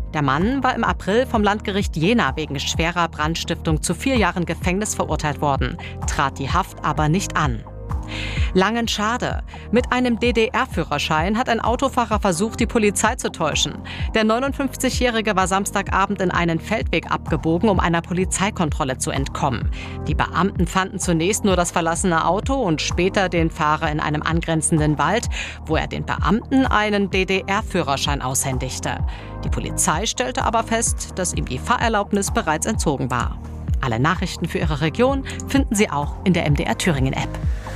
Der Mann war im April vom Landgericht Jena wegen schwerer Brandstiftung zu 4 Jahren Gefängnis verurteilt worden, trat die Haft aber nicht an. Langenschade. Mit einem DDR-Führerschein hat ein Autofahrer versucht, die Polizei zu täuschen. Der 59-Jährige war Samstagabend in einen Feldweg abgebogen, um einer Polizeikontrolle zu entkommen. Die Beamten fanden zunächst nur das verlassene Auto und später den Fahrer in einem angrenzenden Wald, wo er den Beamten einen DDR-Führerschein aushändigte. Die Polizei stellte aber fest, dass ihm die Fahrerlaubnis bereits entzogen war. Alle Nachrichten für Ihre Region finden Sie auch in der MDR Thüringen-App.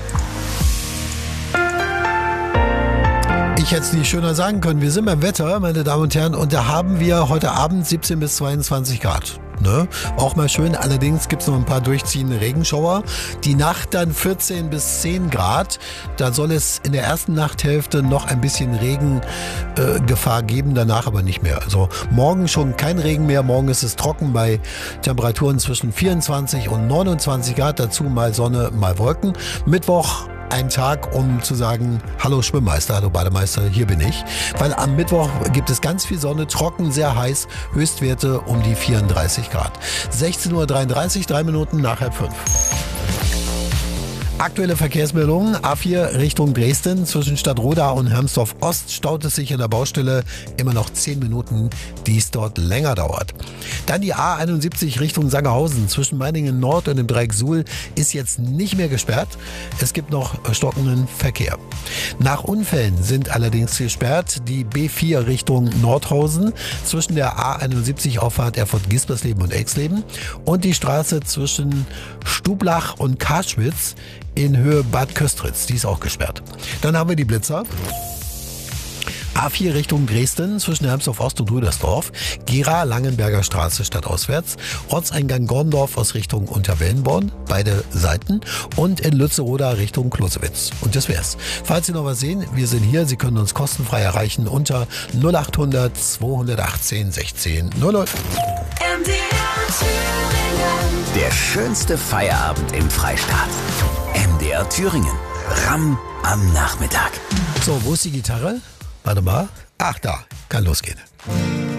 Ich hätte es nicht schöner sagen können. Wir sind beim Wetter, meine Damen und Herren, und da haben wir heute Abend 17 bis 22 Grad. Ne? Auch mal schön. Allerdings gibt es noch ein paar durchziehende Regenschauer. Die Nacht dann 14 bis 10 Grad. Da soll es in der ersten Nachthälfte noch ein bisschen Regengefahr geben, danach aber nicht mehr. Also morgen schon kein Regen mehr. Morgen ist es trocken bei Temperaturen zwischen 24 und 29 Grad. Dazu mal Sonne, mal Wolken. Mittwoch ein Tag, um zu sagen, hallo Schwimmmeister, hallo Bademeister, hier bin ich. Weil am Mittwoch gibt es ganz viel Sonne, trocken, sehr heiß, Höchstwerte um die 34 Grad. 16:33 Uhr, 3 Minuten nach 4:30. Aktuelle Verkehrsmeldungen. A4 Richtung Dresden. Zwischen Stadtroda und Hermsdorf Ost staut es sich in der Baustelle immer noch 10 Minuten, die es dort länger dauert. Dann die A71 Richtung Sangerhausen. Zwischen Meiningen Nord und dem Dreieck Suhl ist jetzt nicht mehr gesperrt. Es gibt noch stockenden Verkehr. Nach Unfällen sind allerdings gesperrt die B4 Richtung Nordhausen. Zwischen der A71 Auffahrt Erfurt-Gispersleben und Exleben. Und die Straße zwischen Stublach und Karschwitz in Höhe Bad Köstritz, die ist auch gesperrt. Dann haben wir die Blitzer. A4 Richtung Dresden zwischen Hermsdorf Ost und Rüdersdorf. Gera, Langenberger Straße stadtauswärts. Ortseingang Gorndorf aus Richtung Unterwellenborn, beide Seiten. Und in Lützeroda Richtung Klosewitz. Und das wär's. Falls Sie noch was sehen, wir sind hier. Sie können uns kostenfrei erreichen unter 0800 218 16 00. Der schönste Feierabend im Freistaat. MDR Thüringen. Ramm am Nachmittag. So, wo ist die Gitarre? Warte mal. Ach, da. Kann losgehen.